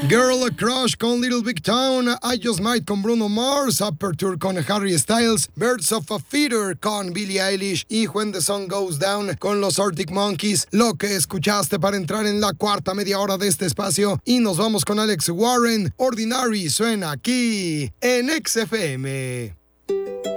Girl Crush con Little Big Town, I Just Might con Bruno Mars, Aperture con Harry Styles, Birds of a Feather con Billie Eilish y When the Sun Goes Down con los Arctic Monkeys. Lo que escuchaste para entrar en la cuarta media hora de este espacio y nos vamos con Alex Warren. Ordinary suena aquí en XFM.